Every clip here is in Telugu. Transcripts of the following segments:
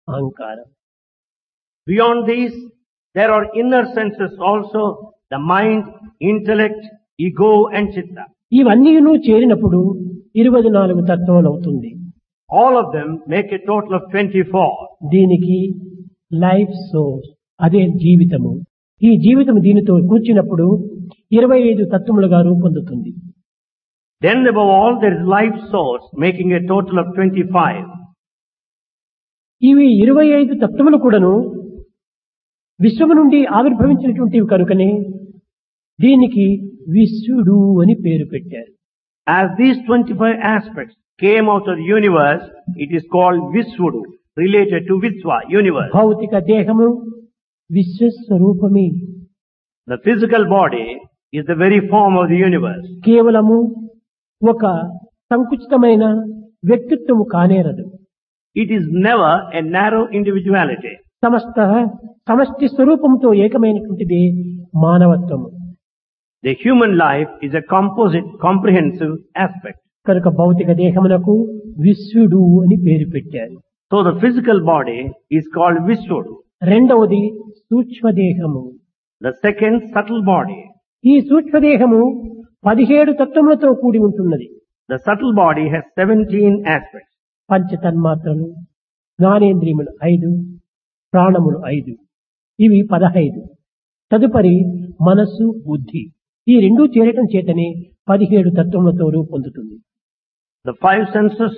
అహంకారం. Beyond these, there are inner senses also, the mind, intellect, ego and chitta. ఇవన్నీను చేరినప్పుడు 24 తత్వాలు అవుతుంది. All of them make a total of 24. దీనికి లైఫ్ సోర్స్, అదే జీవితము. ఈ జీవితం దీనితో కూర్చున్నప్పుడు 25 తత్వములుగా రూపొందుతుంది. Then above all there is life source making a total of 25. ఇవి 25 తత్వములు కూడాను విశ్వము నుండి ఆవిర్భవించినటువంటివి కనుకనే దీనికి విశ్వడు అని పేరు పెట్టారు. As these 25 aspects came out of the universe, it is called Visvudu, related to Visva, universe. భౌతిక దేహము విశ్వస్వరూపమే. The physical body is the very form of the universe. కేవలము ఒక సంకుచితమైన వ్యక్తిత్వము కానేరదు. It is never a narrow individuality. సమష్టి స్వరూపంతో ఏకమైనటువంటిది మానవత్వము. The human life is a composite, comprehensive aspect. కనుక భౌతిక దేహమునకు విశ్వడు అని పేరు పెట్టారు. So the physical body is called Visvudu. రెండవది సూక్ష్మదేహము. The second, subtle body. ఈ సూక్ష్మదేహము 17 తత్వములతో కూడి ఉంటున్నది. The subtle body has 17 aspects. పంచతన్మాత్రలు, జ్ఞానేంద్రియములు 5, ప్రాణములు 5, ఇవి 15. తదుపరి మనస్సు, బుద్ధి, ఈ రెండూ చేరటం చేతనే 17 తత్వములతో రూపొందుతుంది. The 5 senses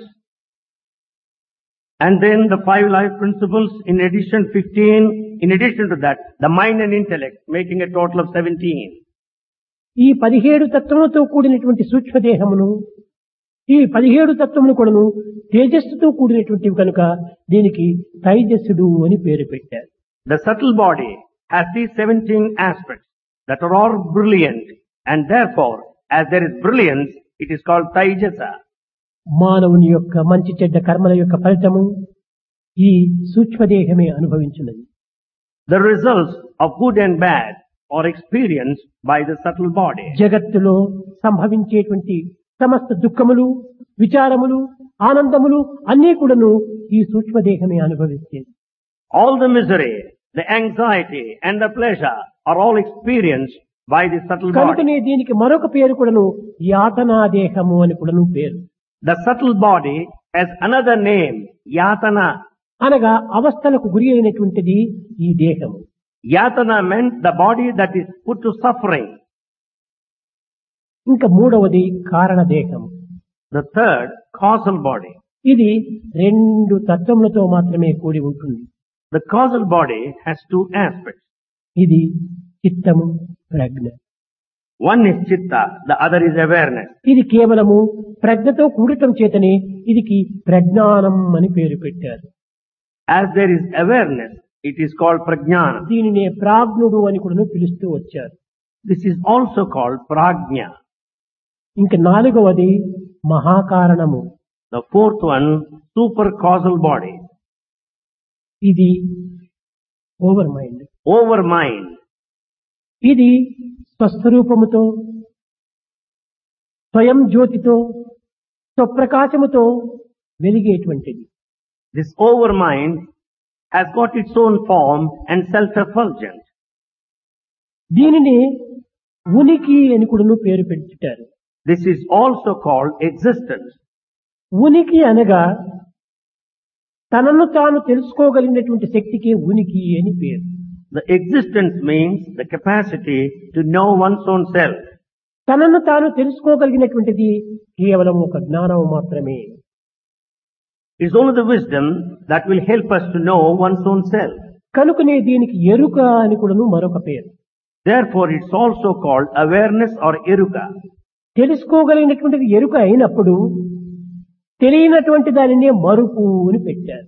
and then the 5 life principles, in addition 15, in addition to that, the mind and intellect, making a total of 17. ఈ 17 తత్వములతో కూడినటువంటి సూక్ష్మదేహమును, ఈ 17 తత్వములు కూడాను తేజస్సుతో కూడినటువంటివి కనుక దీనికి తైజస్సుడు అని పేరు పెట్టారు. The subtle body has these 17 aspects that are all brilliant, and therefore, as there is brilliance, it is called Taijasa. మానవుని యొక్క మంచి చెడ్డ కర్మల యొక్క ఫలితము ఈ సూక్ష్మదేహమే అనుభవించినది. The results of good and bad are experienced by the subtle body. జగత్తులో సంభవించేటువంటి సమస్త దుఃఖములు, విచారములు, ఆనందములు అన్నీ కూడాను ఈ సూక్ష్మదేహమే అనుభవించేది. All the misery, the anxiety and the pleasure are all experienced by the subtle కనుకనే body. దీనికి మరొక పేరు కూడాను యాతనాదేహము అని కూడాను పేరు. The subtle body has another name, Yatana. అనగా అవస్థలకు గురి అయినటువంటిది ఈ దేహము. Yatana meant the body that is put to suffering. ఇంకా మూడవది కారణదేహము. The third, causal body. ఇది 2 తత్వములతో మాత్రమే కూడి ఉంటుంది. The causal body has 2 aspects. ఇది చిత్తము, ప్రజ్ఞ. One is chitta, the other is awareness. ఇది కేవలము ప్రజ్ఞతో కూడటం చేతనే ఇదికి ప్రజ్ఞానం అని పేరు పెట్టారు. As there is awareness, it is called prajnana. దీనినే ప్రాజ్ఞుడు అని కూడా పిలుస్తూ వచ్చారు. This is also called prajna. ఇంకా నాలుగవది మహాకారణము. The fourth one, super causal body. ఇది ఓవర్ మైండ్. Over mind. ఇది స్వస్వరూపముతో, స్వయం జ్యోతితో, స్వప్రకాశముతో వెలిగేటువంటిది. This over mind has got its own form and self-effulgent. దీనిని ఉనికి అని కూడా పేరు పెట్టుతారు. This is also called existence. ఉనికి అనగా తనను తాను తెలుసుకోగలిగినటువంటి శక్తికి ఉనికి అని పేరు. The existence means the capacity to know one's own self. తనను తాను తెలుసుకోగలిగినటువంటిది కేవలం ఒక జ్ఞానం మాత్రమే. It's only the wisdom that will help us to know one's own self. కనుకనే దీనికి ఎరుక అని కూడా మరొక పేరు. Therefore, it's also called awareness or eruka. తెలుసుకోగలిగినటువంటిది ఎరుక అయినప్పుడు తెలియనటువంటి దానినే మరుపు అని పెట్టారు.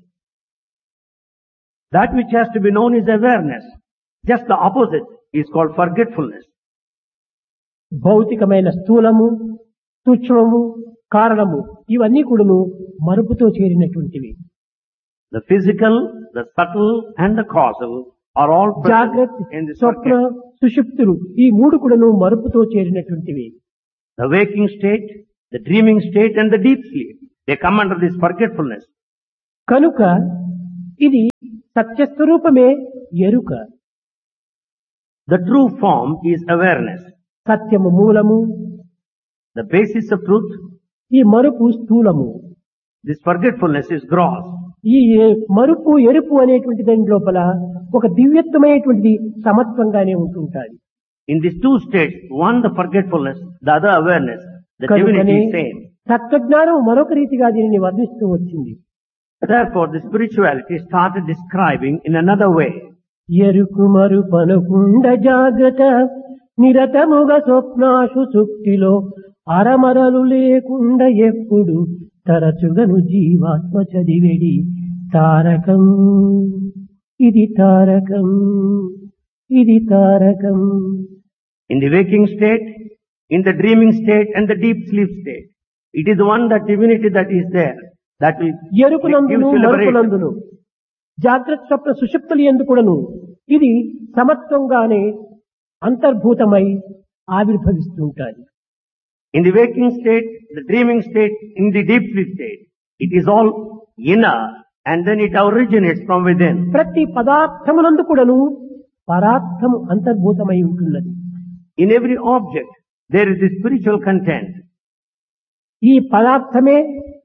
That which has to be known is awareness. Just the opposite is called forgetfulness. భౌతికమైన స్థూలము, సూక్ష్మము, కారణము ఇవన్నీ కూడాను మరుపుతో చేరినటువంటివి. The physical, the subtle and the causal are all జాగ్రత్త, present in this Swapna, forget. సుషుప్తులు ఈ మూడు కూడాను మరుపుతో చేరినటువంటివి. The waking state, the dreaming state and the deep sleep, they come under this forgetfulness. కనుక ఇది సత్యస్వరూపమే ఎరుక. The true form is awareness. సత్యము మూలము, The basis of truth, ఈ మరుపు స్థూలము. this forgetfulness is gross. ఈ మరుపు ఎరుపు అనేటువంటి దాని లోపల ఒక దివ్యత్వమైనటువంటిది సమత్వంగానే ఉంటుంటాది. In these two states, one the forgetfulness, the other awareness, the కనుకనే divinity is same. తత్వజ్ఞానం మరొక రీతిగా దీనిని వర్ణిస్తూ వచ్చింది. Therefore, the spirituality started describing in another way. ఎరుకు మరుపనుకుండ జాగ్రత్త నిరతముగా స్వప్నాశు సుక్తిలో అరమరలు లేకుండా ఎప్పుడు తరచుగను జీవాత్మ చదివేడి తారకం ఇది తారకం ఇది Tarakam. In the waking state, in the dreaming state and the deep sleep state, it is one that divinity that is there, that will ఎరుకునందును gives you liberation. మరుపునందును జాగ్రత్త స్వప్న సుషుప్తులు ఎందుకుడను ఇది సమత్వంగానే అంతర్భూతమై ఆవిర్భవిస్తుంటాయి. In the waking state, the dreaming state, in the deep sleep state, it is all inner and then it originates from within. ప్రతి పదార్థమునందు కూడాను పరార్థము అంతర్భూతమై ఉంటున్నది. In every object, there is the spiritual content. ఈ పదార్థమే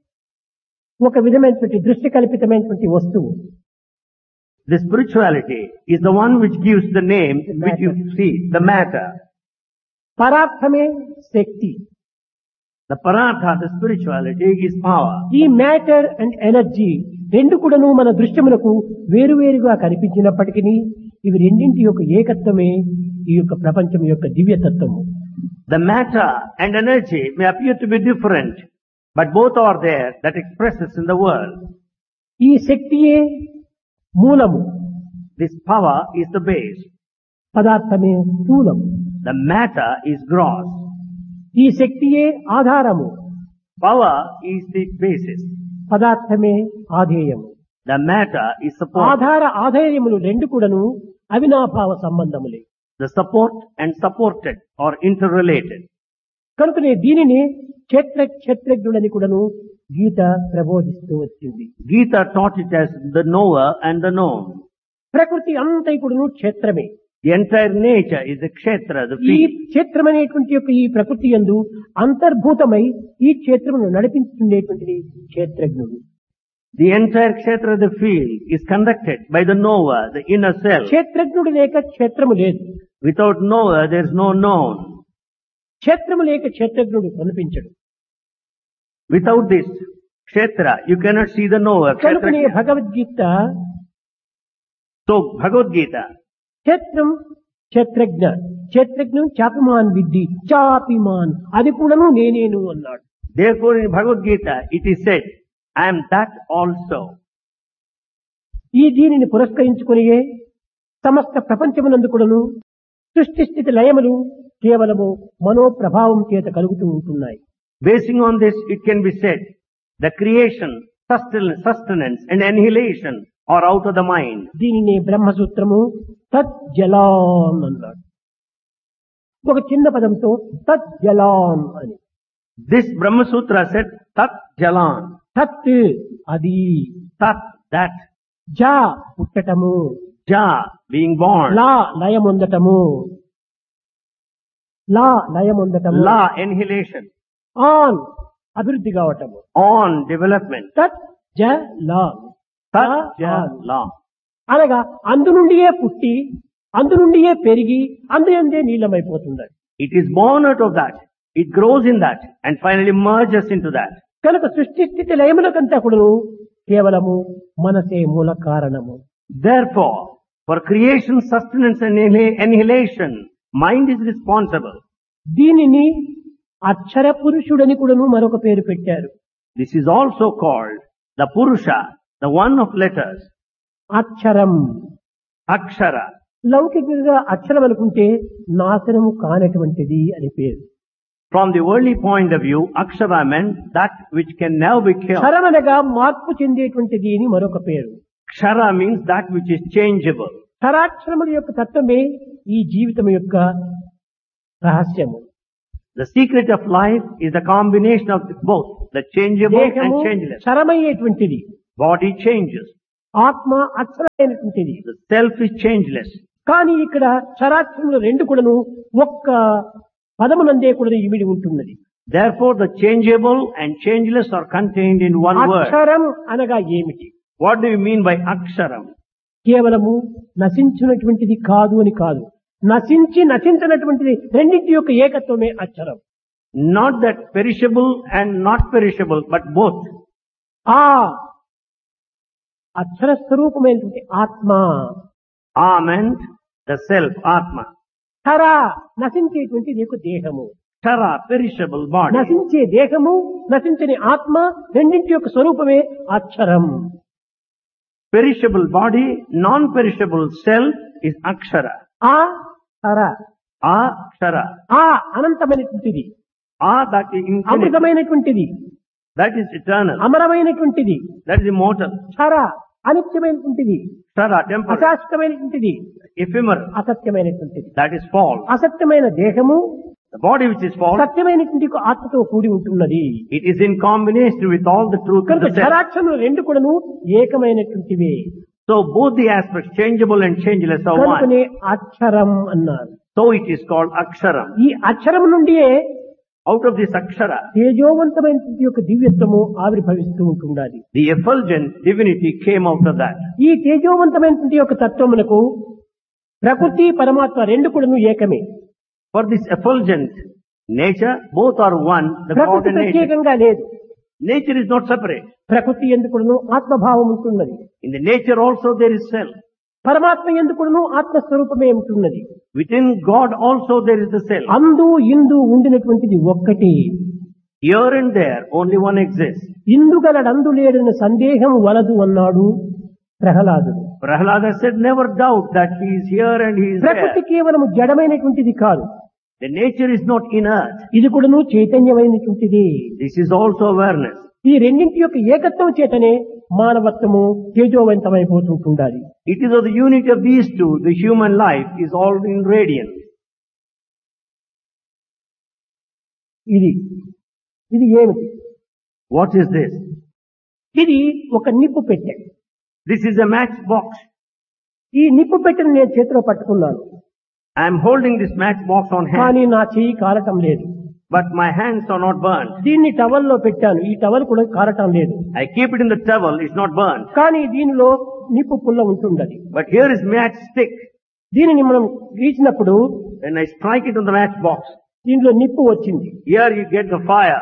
ఒక విధమైనటువంటి దృష్టి కల్పితమైనటువంటి వస్తువు. The spirituality is the one which gives the name which you see, the matter. పరార్థమే Shakti. The paratha, the spirituality is power. ఈ మ్యాటర్ అండ్ ఎనర్జీ రెండు కూడాను మన దృశ్యములకు వేరువేరుగా కనిపించినప్పటికీ ఇవి రెండింటి యొక్క ఏకత్వమే ఈ యొక్క ప్రపంచం యొక్క దివ్యతత్వము. The matter and energy may appear to be different, but both are there that expresses in the world. ఈ శక్తియే మూలము, This power is the base. పదార్థమే స్థూలము. The matter is gross. ఈ శక్తియే ఆధారము, Power is the basis. పదార్థమే ఆధేయము. The matter is support. ఆధార ఆధేయములు రెండు కూడాను అవినాభావ సంబంధములే. The support and supported are interrelated. కనుకనే దీనిని క్షేత్రజ్ఞుడని కూడాను గీత ప్రబోధిస్తూ వచ్చింది. Gita taught it as the knower and the known. ప్రకృతి అంతా కూడాను క్షేత్రమే. The entire nature is the kshetra, the ఈ field. క్షేత్రమనేటువంటి యొక్క ఈ ప్రకృతి యందు అంతర్భూతమై ఈ క్షేత్రమును నడిపించుకునేటువంటిది క్షేత్రజ్ఞుడు. The entire kshetra, the field, is conducted by the knower, the inner self. క్షేత్రజ్ఞుడు లేక క్షేత్రము లేదు. Without knower, there is no known. క్షేత్రము లేక క్షేత్రజ్ఞుడు కనిపించడు. Without this kshetra, you cannot see the knower. కనుకనే Kshetra. Bhagavad Gita So, Bhagavad Gita, క్షేత్రం క్షేత్రజ్ఞ క్షేత్రజ్ఞం చాపిమాన్ విద్ధి చాపిమాన్ అది కూడాను నేనేను అన్నాడు. therefore in Bhagavad Gita, it is said, I am that also. ఈ దీనిని పురస్కరించుకునియే సమస్త ప్రపంచమునందు కూడాను సృష్టి స్థితి లయములు కేవలము మనోప్రభావం చేత కలుగుతూ ఉంటున్నాయి. Basing on this, it can be said, the creation, sustenance and annihilation are out of the mind. దీనిని బ్రహ్మసూత్రము తజ్జలాన్ అన్నాడు. ఒక చిన్న పదంతో తజ్జలాన్ అని. This Brahma Sutra said, Tat Jalan. తత్ అది, Tat, that. జా పుట్టటము, Ja, being born. Law లయముందటము, law లయముందటము, La, annihilation. On అభివృద్ధి కావటము. On, development. తత్ జలాన్ Tat, Ja, La. అనగా అందు నుండియే పుట్టి అందు నుండియే పెరిగి అందే నీలమైపోతుంది. It is born out of that. It grows in that and finally merges into that. కనుక సృష్టి స్థితి లయములకంతా కూడా కేవలము మనసే మూల కారణము. Therefore, for creation, sustenance and annihilation, mind is responsible. దీనిని అక్షర పురుషుడని కూడాను మరొక పేరు పెట్టారు. This is also called the Purusha, the one of letters. అక్షరం Akshara. లౌకికంగా అక్షరం అనుకుంటే నాశనము కానటువంటిది అని పేరు. From the worldly point of view, Akshara meant that which can never be killed. క్షరమనగా మార్పు చెందేటువంటిది అని మరొక పేరు. Kshara means that which is changeable. క్షరాక్షరముల యొక్క తత్వమే ఈ జీవితం యొక్క రహస్యము. The secret of life is the combination of both, the changeable and దేహము changeless. క్షరమయ్యేటువంటిది, Body changes. ఆత్మ అక్షరమైనటువంటిది. The self is changeless. కానీ ఇక్కడ చరాక్షరములు రెండు కూడాను ఒక్క పదమునందే కూడా ఇమిడి ఉంటున్నది. Therefore, the changeable and changeless are contained in one word. అక్షరం అనగా ఏమిటి? What do you mean by aksharam? కేవలము నశించినటువంటిది కాదు అని కాదు, నశించినటువంటిది రెండింటి యొక్క ఏకత్వమే అక్షరం. Not that perishable and not perishable, but both. ఆ అక్షర స్వరూపమైనటువంటి ఆత్మ, meant the self, atma. ధరా నశించేటువంటి నీకు దేహము. Tara, perishable body. నశించే దేహము, నశించని ఆత్మ రెండింటి యొక్క స్వరూపమే అక్షరం. Perishable body, non-perishable self is akshara. ఆ ధర, Akshara. ఆ అనంతమైనటువంటిది, That is infinite. అమృతమైనటువంటిది, That is eternal. అమరమైనటువంటిది. That is immortal. ధర అనిత్యమైనటువంటిది, Tara, temporal. అశాశ్వతమైనటువంటిది, Ephemeral. అసత్యమైనటువంటిది. That is false. అసత్యమైన దేహము The body which is false, సత్యమైనటువంటి ఆత్మతో కూడి ఉంటున్నది. it is in combination with all the truth of కనుక the self. చరాక్షరములు రెండు కూడాను ఏకమైనటువంటివే. So both the aspects, changeable and changeless, are one. కనుకనే అక్షరం అన్నారు. So it is called aksharam. ఈ అక్షరం నుండియే Out of this akshara, తేజోవంతమైనటువంటి యొక్క దివ్యత్వము ఆవిర్భవిస్తూ ఉంటుండాలి. the effulgent divinity came out of that. ఈ తేజోవంతమైనటువంటి యొక్క తత్వమునకు ప్రకృతి పరమాత్మ రెండు కూడాను ఏకమే. For this effulgent nature, both are one, the God ప్రకృతి and nature. ప్రత్యేకంగా లేదు. Nature is not separate. ప్రకృతి ఎందుకును ఆత్మభావం ఉంటున్నది. In the nature also there is self. పరమాత్మ ఎందుకును ఆత్మస్వరూపమే ఉంటున్నది. Within God also there is the self. అందు ఇందు ఉండినటువంటిది ఒక్కటి. Here and there only one exists. ఇందుగలడందు లేడని సందేహం వలదు అన్నాడు ప్రహ్లాదుడు. Prahlada said, never doubt that he is here and he is ప్రకృతి there. కేవలం జడమైనటువంటిది కాదు, The nature is not inert. ఇది కూడాను చైతన్యమైనటువంటిది. This is also awareness. ఈ రెండింటి యొక్క ఏకత్వం చేతనే మానవత్వము తేజోవంతమైపోతుంటుండాలి. It is of the unity of these two, the human life is all in radiance. ఇది ఏమిటి? What is this? ఇది ఒక నిప్పు పెట్టె. This is a matchbox. ఈ నిప్పు పెట్టెను నేను చేతిలో పట్టుకున్నాను, I am holding this matchbox on hand, కానీ నా చెయ్యి కారటం లేదు. but my hands are not burned. దీన్ని టవల్లో పెట్టాను, ఈ టవల్ కూడా కారటం లేదు. I keep it in the towel, it's not burned. కానీ దీనిలో నిప్పు పుల్ల ఉంటుండది. But here is matchstick. దీనిని మనం గీచినప్పుడు When I strike it on the matchbox, దీనిలో నిప్పు వచ్చింది. here you get the fire.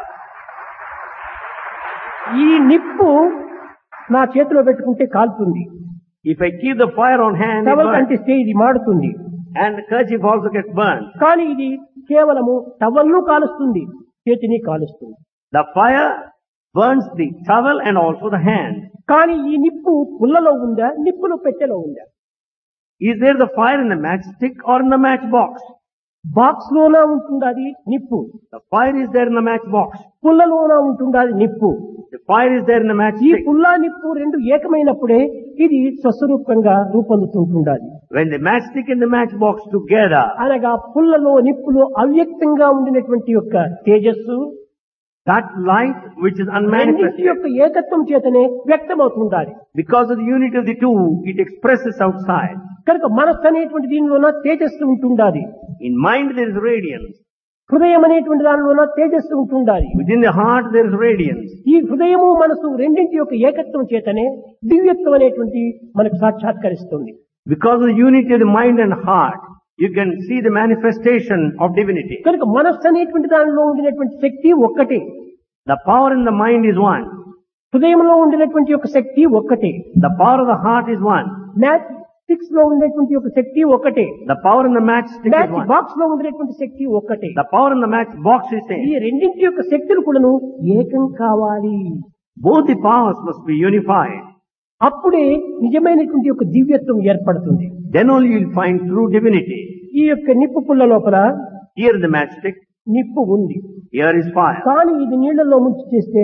ఈ నిప్పు నా చేతిలో పెట్టుకుంటే కాలుతుంది, If I keep the fire on hand, it towel burns. అంటిస్తే ఇది మాడుతుంది. And the kerchief also gets burned. కానీ ఇది కేవలము టవల్ను కాలుస్తుంది, చేతిని కాలుస్తుంది. The fire burns the towel and also the hand. కానీ ఈ నిప్పు పుల్లలో ఉందా, నిప్పును పెట్టెలో ఉందా? Is there the fire in the matchstick or in the matchbox? Box లోనా ఉంటుండాది నిప్పు, The fire is there in the matchbox. పుల్లలోనా ఉంటుండాది నిప్పు. The fire is there in the ఈ matchstick. పుల్లా నిప్పు రెండు ఏకమైనప్పుడే ఇది స్వస్వరూపంగా రూపొందుతుంటుండాలి. When the matchstick and the matchbox together, అనగా పుల్లలో నిప్పులో అవ్యక్తంగా ఉండినటువంటి యొక్క తేజస్సు that light which is రెండింటి unmanifested, యొక్క ఏకత్వం చేతనే వ్యక్తమవుతుండాలి. because of the unity of the two, it expresses outside. కనుక మనస్సు అనేటువంటి దీనిలోన తేజస్సు ఉంటుండాలి. In mind there is radiance. హృదయం అనేటువంటి దానిలోన తేజస్సు ఉంటుండాలి. Within the heart there is radiance. ఈ హృదయము మనసు రెండింటి యొక్క ఏకత్వం చేతనే దివ్యత్వం అనేటువంటి మనకు సాక్షాత్కరిస్తుంది. Because of the unity of the mind and heart, you can see the manifestation of divinity. కనుక మనస్సు అనేటువంటి దానిలో ఉండినటువంటి శక్తి ఒక్కటే, The power in the mind is one. హృదయంలో ఉండినటువంటి యొక్క శక్తి ఒక్కటే, The power of the heart is one. Match sticks లో ఉండేటువంటి యొక్క శక్తి ఒక్కటే, The power in the matchstick match is one. Box లో ఉండేటువంటి శక్తి ఒక్కటే. The power in the matchbox is ఈ same. రెండింటి యొక్క శక్తులు కూడాను ఏకం కావాలి. Both the powers must be unified. అప్పుడే నిజమైనటువంటి యొక్క దివ్యత్వం ఏర్పడుతుంది. Then only you will find true divinity. ఈ యొక్క నిప్పు పుల్ల లోపల Here in the matchstick, నిప్పు ఉంది, here is fire. కానీ ఇది నీళ్లలో ముంచి చేస్తే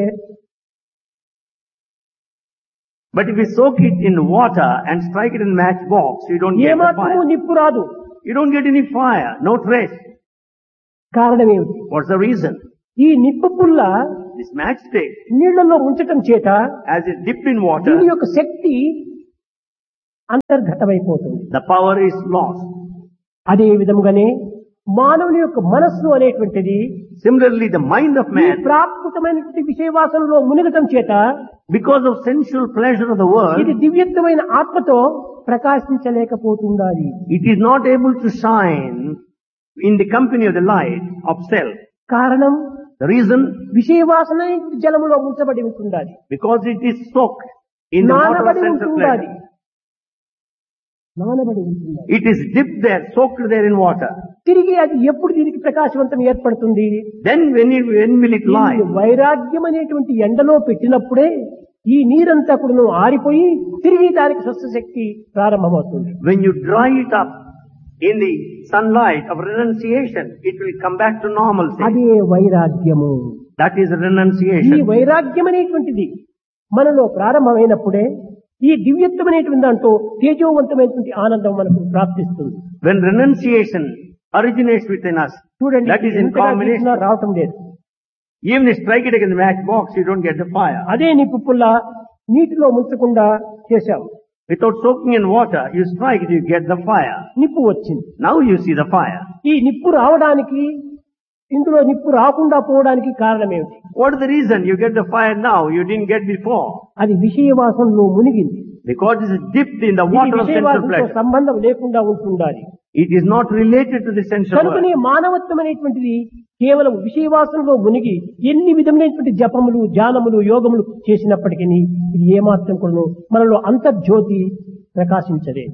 But if you soak it in water and strike it in the matchbox, you don't get the ఏమాత్రము fire. నిప్పు రాదు. You don't get any fire, no trace. కారణం ఏమిటి? What's the reason? ఈ నిప్పు పుల్ల This matchstick, నీళ్లలో ఉంచటం చేత as it dipped in దీని water, యొక్క శక్తి అంతర్గతమైపోతుంది. The power is lost. అదే విధముగానే మానవుని యొక్క మనస్సు అనేటువంటిది Similarly, the mind of ఈ man, ప్రాకృతమైనటువంటి విషయవాసనలో మునిగటం చేత because of sensual pleasure of the ఇది world, దివ్యత్వమైన ఆత్మతో ప్రకాశించలేకపోతుండాలి. it is not able to shine in the company of the light of self. కారణం The reason, విషయవాసన జలములో ముంచబడి ఉంటుండాలి, because it is soaked in the water of నానబడి sense of ఉంటుండాలి, pleasure. నానబడి ఉంటుండాలి. It is dipped there, soaked there in water. తిరిగి అది ఎప్పుడు దీనికి ప్రకాశవంతం ఏర్పడుతుంది? Then when will it ఈ lie? వైరాగ్యం అనేటువంటి ఎండలో పెట్టినప్పుడే ఈ నీరంతా కూడా ఆరిపోయి తిరిగి దానికి స్వస్థశక్తి ప్రారంభమవుతుంది. When you dry it up in the sunlight of renunciation, it will come back to normalcy. అదే వైరాగ్యము. That is ఈ renunciation. వైరాగ్యం అనేటువంటిది మనలో ప్రారంభమైనప్పుడే ఈ దివ్యత్వం అనేటువంటి దాంట్లో తేజోవంతమైనటువంటి ఆనందం మనకు ప్రాప్తిస్తుంది. When renunciation originates within us, చూడండి, that is in ఎంతగా combination. చూసినా రావటం లేదు. Even if you strike it against the matchbox, you don't get the fire. అదే నిప్పు పుల్ల నీటిలో ముంచకుండా చేశాం, Without soaking in water, you strike it, you get the fire. నిప్పు వచ్చింది. Now you see the fire. ఈ నిప్పు రావడానికి, ఇందులో నిప్పు రాకుండా పోవడానికి కారణం ఏమిటి? What is the reason you get the fire now, you didn't get before? అది విషయవాసనలో మునిగింది. Because it is dipped in the ఇది water of sensual విషయవాసనతో pleasure. సంబంధం లేకుండా ఉంటుండాలి. It is not related to the sensual కనుకనే world. మానవత్వం అనేటువంటిది కేవలం విషయవాసనలో మునిగి ఎన్ని విధములైనటువంటి జపములు, ధ్యానములు, యోగములు చేసినప్పటికీ ఇది ఏమాత్రం కూడా మనలో అంతర్జ్యోతి ప్రకాశించదే.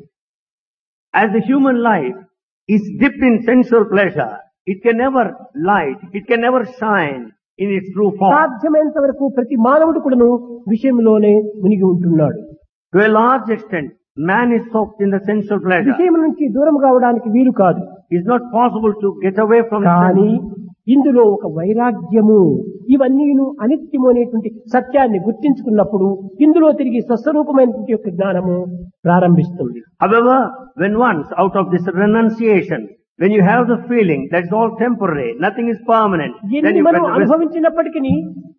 As the human life is dipped in sensual pleasure, it can never light, it can never shine in its true form. సాధ్యమైనంత వరకు ప్రతి మానవుడు కూడాను విషయంలోనే మునిగి ఉంటున్నాడు. To a large extent, man is soaked in the sensual pleasure. విషయం నుంచి దూరం కావడానికి వీలు కాదు. It's not possible to get away from కానీ sense. ఇందులో ఒక వైరాగ్యము, ఇవన్నీ అనిత్యము అనేటువంటి సత్యాన్ని గుర్తించుకున్నప్పుడు ఇందులో తిరిగి స్వస్వరూపమైనటువంటి యొక్క జ్ఞానము ప్రారంభిస్తుంది. However, when once out of this renunciation, when you have the feeling that it's all temporary, nothing is permanent, then ఎన్ని you మనం get the wisdom. అనుభవించినప్పటికీ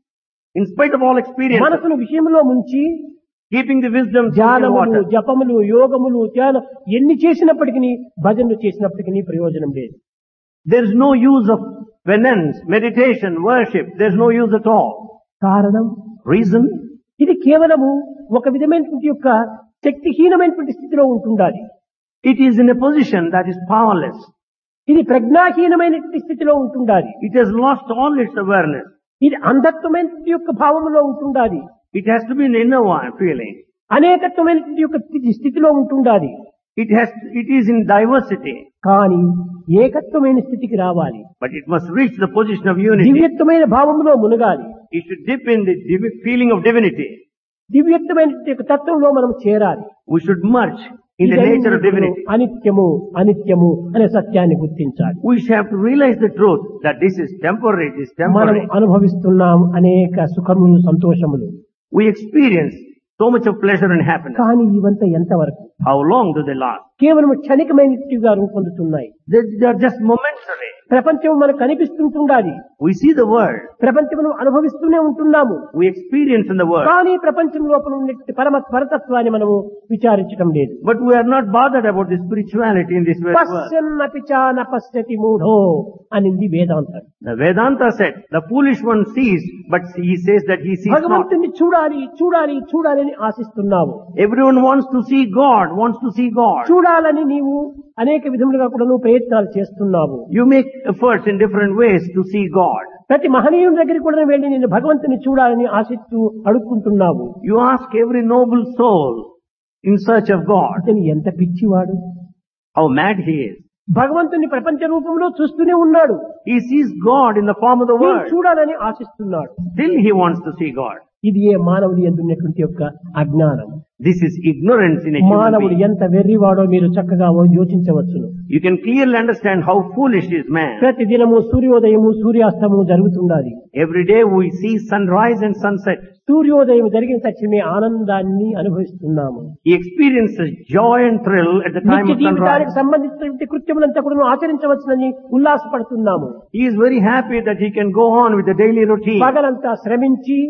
In spite of all experience, మనసును విషయంలో ముంచి keeping the wisdom in ధ్యానములు, water, జపములు, యోగములు, ధ్యానం ఎన్ని చేసినప్పటికీ, భజనలు చేసినప్పటికీ ప్రయోజనం లేదు. there is no use of penance, meditation, worship. There is no use at all. కారణం Reason? ఇది కేవలము ఒక విధమైనటువంటి యొక్క శక్తిహీనమైనటువంటి స్థితిలో ఉంటుండాలి. It is in a position that is powerless. ఇది ప్రజ్ఞాహీనమైనటువంటి స్థితిలో ఉంటుండాలి. It has lost all its awareness. ఇది అంధత్వమైనటువంటి యొక్క భావములో ఉంటుండాలి. It has to be an inner one feeling. అనేకత్వమైనటువంటి యొక్క స్థితిలో ఉంటుండాలి. It is in diversity, కానీ ఏకత్వమైన స్థితికి రావాలి. but it must reach the position of unity. దివ్యత్వమైన భావములో మునగాలి. It should dip in the feeling of divinity. దివ్యత్వమైన యొక్క తత్వంలో మనం చేరాలి. We should merge in the nature of divinity. అనిత్యము అనిత్యము అనే సత్యాన్ని గుర్తించాలి. We should have to realize the truth that this is temporary, this is మనం temporary. అనుభవిస్తున్నాం అనేక సుఖములు, సంతోషములు. We experience so much of pleasure and happiness. కానీ ఇవంతా ఎంతవరకు? How long do they last? కేవలం క్షణికమైనట్టుగా రూపొందుతున్నాయి. They are just momentary. ప్రపంచం మనకు కనిపిస్తుంటుండాలి. We see the world. ప్రపంచమును అనుభవిస్తూనే ఉంటున్నాము. We experience in the world. కానీ ప్రపంచం లోపల ఉన్నటువంటి పరతత్వాన్ని మనము విచారించడం లేదు. But we are not bothered about the spirituality in this world. పశ్యన్నపి చ న పశ్యతి మూఢో అనింది వేదాంతం. The Vedanta said, the foolish one sees, but he says that he sees not. భగవంతుని చూడాలి చూడాలి చూడాలి అని ఆశిస్తున్నావు. Everyone wants to see God, wants to see God. చూడాలని నీవు అనేక విధములుగా కూడా నువ్వు ప్రయత్నాలు చేస్తున్నావు. You make efforts in different ways to see God. ప్రతి మహనీయుని దగ్గరికి కూడా వెళ్ళి నేను భగవంతుని చూడాలని ఆశిస్తూ అడుక్కుంటున్నావు. You ask every noble soul in search of God. అతను ఎంత పిచ్చివాడు! How mad he is. భగవంతుని ప్రపంచ రూపంలో చూస్తూనే ఉన్నాడు. He sees God in the form of the నేను world. చూడాలని ఆశిస్తున్నాడు. Still he wants to see God. ఇది ఏ మానవుడి యందు ఉన్నటువంటి యొక్క అజ్ఞానం. This is ignorance in a human మానవుడు being. ఎంత వెర్రివాడో మీరు చక్కగా యోచించవచ్చును. You can clearly understand how foolish is man. ప్రతి దినము సూర్యోదయము సూర్యాస్తమము జరుగుతుండాలి. Every day we see sunrise and sunset. సూర్యోదయం జరిగిన తక్షణమే ఆనందాన్ని అనుభవిస్తున్నాము. He experiences joy and thrill at the time నిత్య of sunrise. జీవితానికి సంబంధించినటువంటి కృత్యములంతా కూడా ఆచరించవచ్చునని ఉల్లాసపడుతున్నాము. He is very happy that he can go on with the daily routine. పగలంతా శ్రమించి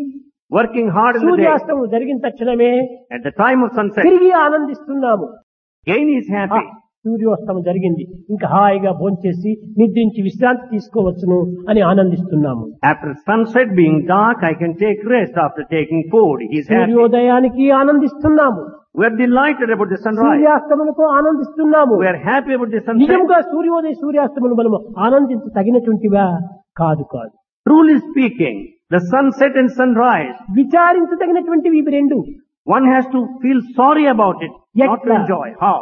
working hard in the day. సూర్యాస్తమం జరిగిన తక్షణమే At the time of sunset, తిరిగి ఆనందిస్తున్నాము. again he is happy. సూర్యోస్తమం జరిగింది, ఇంకా హాయిగా భోంచేసి నిద్రించి విశ్రాంతి తీసుకోవచ్చును అని ఆనందిస్తున్నాము. After sunset being dark, I can take rest after taking food. He is happy. సూర్యోదయానికి ఆనందిస్తున్నాము, We are delighted about the sunrise. సూర్యాస్తములకు ఆనందిస్తున్నాము. We are happy about the sunset. నిజంగా సూర్యోదయ సూర్యాస్తములు మనము ఆనందించ తగినటువంటివా? కాదు కాదు. Truly speaking, the sunset and sunrise, విచారించదగినటువంటివి ఇవి రెండు. one has to feel sorry about it, not to Yet, enjoy. How?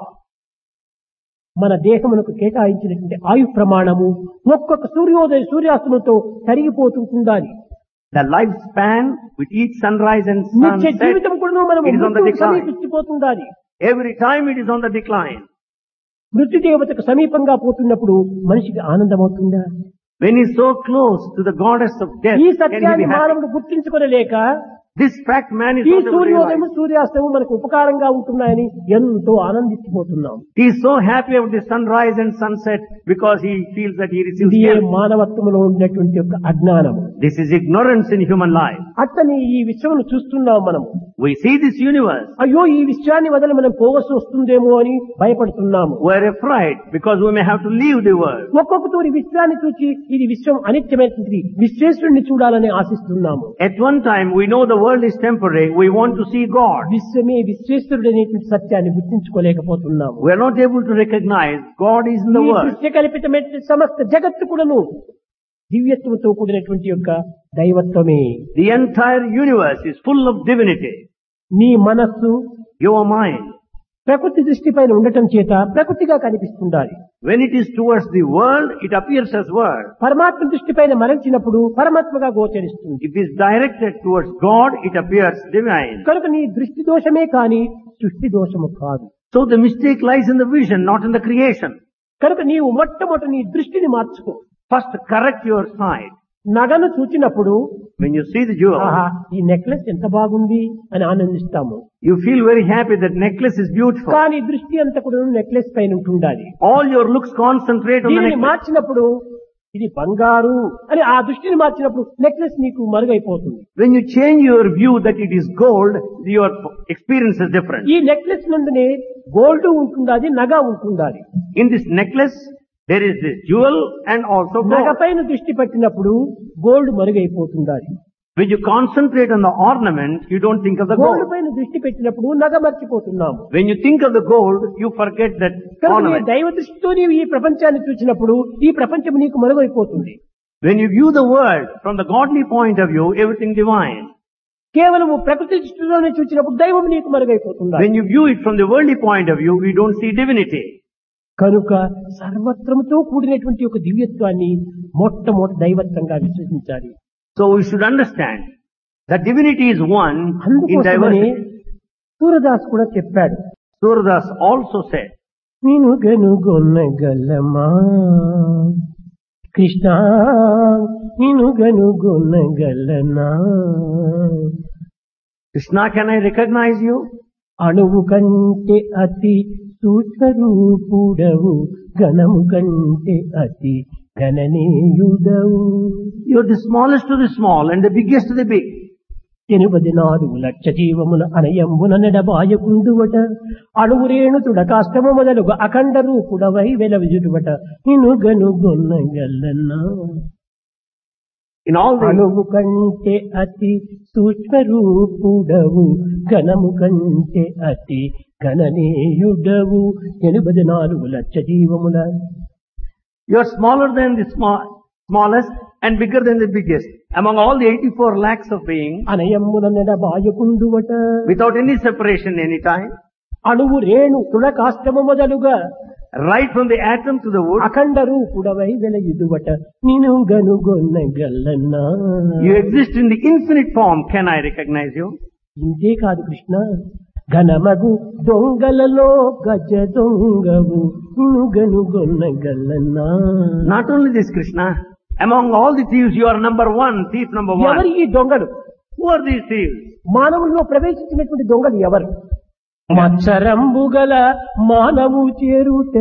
మన దేహమునకు కేటాయించినటువంటి ఆయు ప్రమాణము ఒక్కొక్క సూర్యోదయ సూర్యాస్తములతో తరిగిపోతుండాలి. The lifespan with each sunrise and నిత్య sunset, జీవితం కూడా మనము it is on the మృత్యువుకు decline. సమీపిస్తుపోతుండాలి. Every time it is on the decline. మృత్యు దేవతకు సమీపంగా పోతున్నప్పుడు మనిషికి ఆనందమవుతుందా? When he is so close to the goddess of death, ఈ can he సత్యాన్ని be happy? మానవుడు గుర్తించుకోలేక This fact man is ఈ not able to సూర్యోదయం realize. సూర్యాస్తమం మనకు ఉపకారంగా ఉంటున్నాయని ఎంతో ఆనందించిపోతున్నాం. He is so happy about the sunrise and sunset because he feels that he receives ఇది help. మానవత్వంలో ఉండేటువంటి యొక్క అజ్ఞానము. This is ignorance in human life. అతని ఈ విశ్వమును చూస్తున్నాం మనము. We see this universe. అయ్యో ఈ విశ్వాన్ని వదిలి మనం పోవలసి వస్తుందేమో అని భయపడుతున్నాము. We are afraid because we may have to leave the world. ఒక్కొక్క తూరి విశ్వాన్ని చూచి ఇది విశ్వం అనిత్యమైనది, విశ్వేశ్వరుణ్ణి చూడాలని ఆశిస్తున్నాము. At one time we know the world is temporary. We want to see God. విశ్వమే విశ్వేశ్వరుడు అనేటువంటి సత్యాన్ని గుర్తించుకోలేకపోతున్నాము. We are not able to recognize God is in the ఈ world. దృశ్య కల్పితమైన సమస్త జగత్తు కూడాను దివ్యత్వంతో కూడినటువంటి యొక్క దైవత్వమే. The entire universe is full of divinity. నీ మనస్సు Your mind, ప్రకృతి దృష్టిపైన ఉండటం చేత ప్రకృతిగా కనిపిస్తుండాలి. when it is towards the world, it appears as world. పరమాత్మ దృష్టిపైన మరల్చినప్పుడు పరమాత్మగా గోచరిస్తుంది. If it is directed towards God, it appears divine. కనుక నీ దృష్టి దోషమే కాని సృష్టి దోషము కాదు. So the mistake lies in the vision, not in the creation. కనుక నీవు మొట్టమొదటి నీ దృష్టిని మార్చుకో. First correct your sight. నగను చూచినప్పుడు When you see the jewel, ఆహా ఈ నెక్లెస్ ఎంత బాగుంది అని ఆనందిస్తాము. you feel very happy that necklace is beautiful. కానీ దృష్టి అంతా కూడా నెక్లెస్ పైన ఉంటుండాలి. All your looks concentrate on the దీనిని necklace. మార్చినప్పుడు ఇది బంగారు అని ఆ దృష్టిని మార్చినప్పుడు నెక్లెస్ నీకు మరుగైపోతుంది. When you change your view that it is gold, your experience is different. ఈ నెక్లెస్ నందునే గోల్డ్ ఉంటుండాలి, నగ ఉంటుండాలి. In this necklace, there is this jewel and also నగ gold. పైన దృష్టి పెట్టినప్పుడు gold మరుగైపోతుండాలి. When you concentrate on the ornament, you don't think of the gold gold. పైన దృష్టి పెట్టినప్పుడు నగ మర్చిపోతున్నాము. When you think of the gold, you forget that కనుక నీ ornament. దైవ దృష్టితో నీవు ఈ ప్రపంచాన్ని చూసినప్పుడు ఈ ప్రపంచం నీకు మరుగైపోతుంది. When you view the world from the godly point of view, everything divine. కేవలము ప్రకృతి దృష్టిలోనే చూసినప్పుడు దైవం నీకు మరుగైపోతుంది. When you view it from the worldly point of view, we don't see divinity. కనుక సర్వత్రముతో కూడినటువంటి ఒక దివ్యత్వాన్ని మొట్టమొదటి దైవత్వంగా విశ్వసించాలి. So we should understand that divinity is one in అందుకోసమనే diversity. సూరదాస్ కూడా చెప్పాడు, Surdas also said, నేను గనుగొనగలమా కృష్ణ, నేను గనుగొనగలనా, Krishna, can I recognize you? అణువు కంటే అతి సూక్ష్మరూపుడవు, ఘనము కంటే అతి గణనీయుడవు, You're the smallest of the small and the biggest of the big. 84,00,000 జీవముల అనయంబున నెడబాయకుండువట, అణువురేణు తుడకాష్టము మొదలుగు అఖండ రూపుడవై వెలవిజుడువట, నిన్ను గనుగొనగలనా. In all the అణువు కంటే అతి సూక్ష్మరూపుడవు, ఘనము కంటే అతి గణనీయుడవు, 84,00,000 జీవముల. You're smaller than the smallest and bigger than the biggest. Among all the 84 lakhs of beings, అనయమ్మున నెడబాయకుండువట, without any separation any time, అణువు రేణు తుడకాష్టము మొదలుగా right from the atom to the wood, అఖండ రూపుడవై వెలయుదువట, నిన్ను గనుగొనగలనా. you exist in the infinite form. Can I recognize you? ఇంతే కాదు కృష్ణ, ఘనమగు దొంగలలో గజ దొంగవు, నిన్ను గనుగొనగలనా. Not only this, Krishna, among all the thieves, you are number one, thief number ఎవరు one. ఈ దొంగలు? Who are these thieves? మానవుల్లో ప్రవేశించినటువంటి దొంగలు ఎవరు? మత్సరంబు గల మానవు చేరుటే,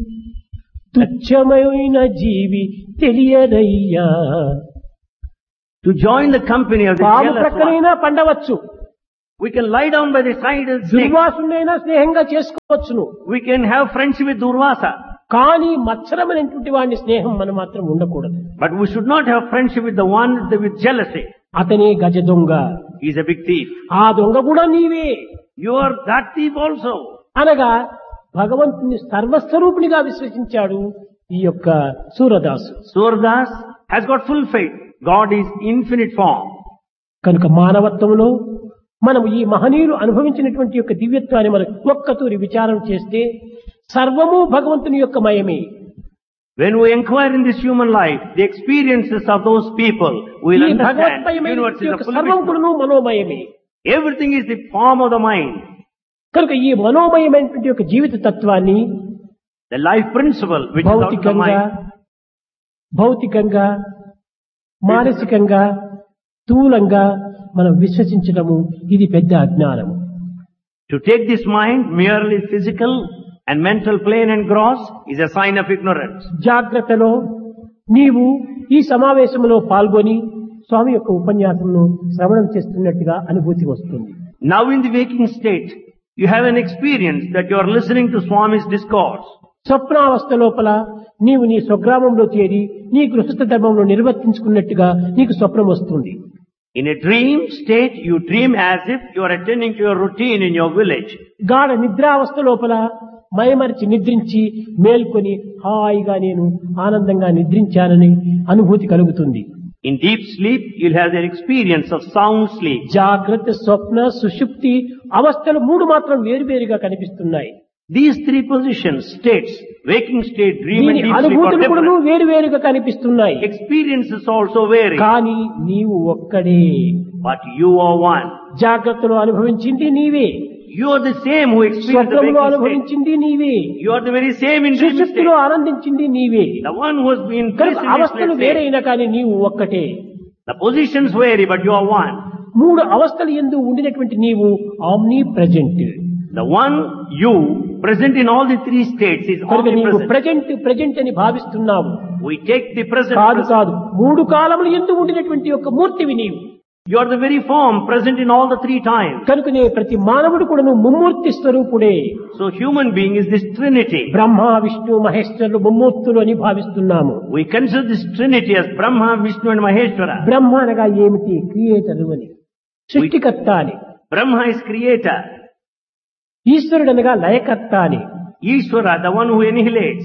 తుచ్చమైన జీవి తెలియదయ్యా, to join the company of the పాము jealous one. ప్రక్కనైనా పండవచ్చు, We can lie down by the side of snake. దుర్వాసునైనా స్నేహంగా చేసుకోవచ్చును. We can have friendship with Durvasa. కానీ మత్సరమైనటువంటి వాడిని స్నేహం మనం మాత్రం ఉండకూడదు. But we should not have friendship with the one with jealousy. అతనే గజ దొంగ, He is a big thief. ఆ దొంగ కూడా నీవే You are that thief also. అనగా భగవంతుని సర్వస్వరూపునిగా విశ్వసించాడు ఈ యొక్క Surdas. Surdas has got full faith. God is infinite form. కనుక మానవత్వంలో మనం ఈ మహనీయులు అనుభవించినటువంటి యొక్క దివ్యత్వాన్ని మనం ఒక్కతూరి విచారం చేస్తే సర్వము భగవంతుని యొక్క మయమే. When we inquire in this human life, the experiences of those people, we will ఈ understand భగవత్మయమైన universe is a full సర్వం picture. కూడాను మనోమయమే. Everything is the form of the mind. కనుక ఈ మనోమయమైనటువంటి యొక్క జీవిత తత్వాన్ని The life principle which is out of the భౌతికంగా మానసికంగా స్థూలంగా మనం విశ్వసించడము ఇది పెద్ద అజ్ఞానము. To take this mind merely physical and mental plane and gross is a sign of ignorance. జాగ్రత్తలో నీవు ఈ సమావేశంలో పాల్గొని స్వామి యొక్క ఉపన్యాసంను శ్రవణం చేస్తున్నట్టుగా అనుభూతి వస్తుంది. Now in the waking state, you have an experience that you are listening to Swami's discourse. స్వప్నావస్థ లోపల నీవు నీ స్వగ్రామంలో చేరి నీ గృహస్థ ధర్మంలో నిర్వర్తించుకున్నట్టుగా నీకు స్వప్నం వస్తుంది. In a dream state, you dream as if you are attending to your routine in your village. గాఢ నిద్రావస్థ లోపల మైమరిచి నిద్రించి మేల్కొని హాయిగా నేను ఆనందంగా నిద్రించానని అనుభూతి కలుగుతుంది. In deep sleep, you'll have the experience of sound sleep. జాగ్రత్త, స్వప్న, సుషుప్తి అవస్థలు మూడు మాత్రం వేరువేరుగా కనిపిస్తున్నాయి. These three positions, states, waking state, dream and దీని deep sleep are అనుభూతులు కూడా different. వేరువేరుగా కనిపిస్తున్నాయి. Experiences also vary. కానీ నీవు ఒక్కడే. But you are one. జాగ్రత్తలో అనుభవించింది నీవే, You are the same who experienced the స్వప్నంలో waking state. అనుభవించింది నీవే, You are the very same in dream state. సుషుప్తిలో ఆనందించింది నీవే. The one who has been కనుక placed in this అవస్థలు place. వేరైనా కానీ నీవు ఒక్కటే. The positions vary, but you are one. మూడు అవస్థలు యందు ఉండినటువంటి నీవు omni present. The one you present in all the three states is కనుక నీవు omnipresent. ప్రజెంట్ అని భావిస్తున్నావు. We take the present. కాదు కాదు, మూడు కాలములు ఎందు ఉండినటువంటి యొక్క మూర్తివి నీవు. You are the very form present in all the three times. కనుకనే ప్రతి మానవుడు కూడా ముమ్మూర్తి స్వరూపుడే. So human being is this trinity. బ్రహ్మ, విష్ణు, మహేశ్వరులు ముమ్మూర్తులు అని భావిస్తున్నాము. We consider this trinity as Brahma, Vishnu and Maheshwara. బ్రహ్మ అనగా ఏమిటి? క్రియేటరు అని, సృష్టికర్త అని. Brahma is creator. ఈశ్వరుడు అనగా లయకర్త అని. Ishvara, the one who annihilates.